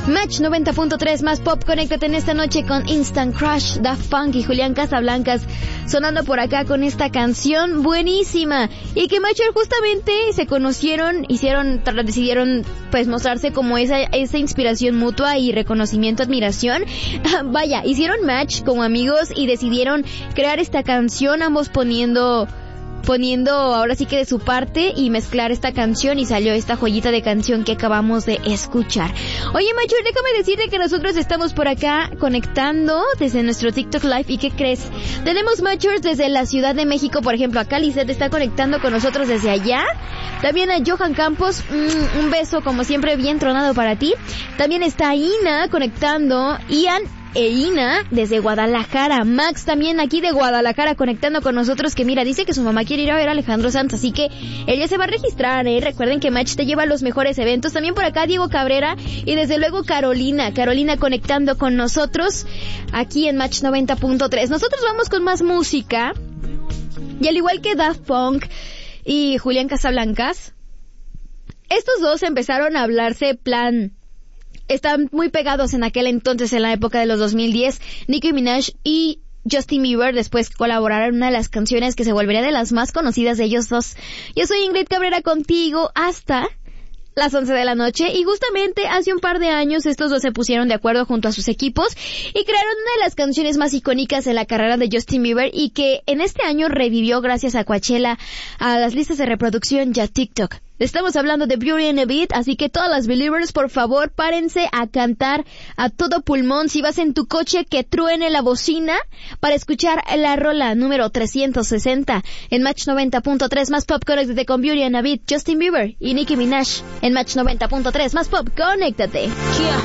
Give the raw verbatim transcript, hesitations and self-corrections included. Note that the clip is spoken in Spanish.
Match noventa punto tres más pop, conéctate en esta noche con Instant Crush, Daft Punk y Julián Casablancas sonando por acá con esta canción buenísima. Y que Matcher justamente se conocieron, hicieron, decidieron pues mostrarse como esa, esa inspiración mutua y reconocimiento, admiración. Vaya, hicieron match como amigos y decidieron crear esta canción, ambos poniendo... poniendo ahora sí que de su parte y mezclar esta canción y salió esta joyita de canción que acabamos de escuchar. Oye, Machur, déjame decirte que nosotros estamos por acá conectando desde nuestro TikTok Live. ¿Y qué crees? Tenemos Machurs desde la Ciudad de México, por ejemplo, acá Lizette está conectando con nosotros desde allá. También a Johan Campos, mmm, un beso como siempre bien tronado para ti. También está Ina conectando, Ian e Ina desde Guadalajara. Max también aquí de Guadalajara conectando con nosotros, que mira, dice que su mamá quiere ir a ver a Alejandro Sanz, así que ella se va a registrar, ¿eh? Recuerden que Match te lleva a los mejores eventos. También por acá Diego Cabrera y desde luego Carolina, Carolina conectando con nosotros aquí en Match noventa punto tres. Nosotros vamos con más música y al igual que Daft Punk y Julián Casablancas, estos dos empezaron a hablarse plan... Están muy pegados en aquel entonces, en la época de los dos mil diez. Nicki Minaj y Justin Bieber después colaboraron en una de las canciones que se volvería de las más conocidas de ellos dos. Yo soy Ingrid Cabrera contigo hasta las once de la noche y justamente hace un par de años estos dos se pusieron de acuerdo junto a sus equipos y crearon una de las canciones más icónicas en la carrera de Justin Bieber y que en este año revivió gracias a Coachella a las listas de reproducción y a TikTok. Estamos hablando de Beauty and the Beat, así que todas las Believers, por favor, párense a cantar a todo pulmón. Si vas en tu coche, que truene la bocina para escuchar la rola número trescientos sesenta en Match noventa punto tres más pop, conéctate con Beauty and the Beat, Justin Bieber y Nicki Minaj en Match noventa punto tres más pop, conéctate. Yeah.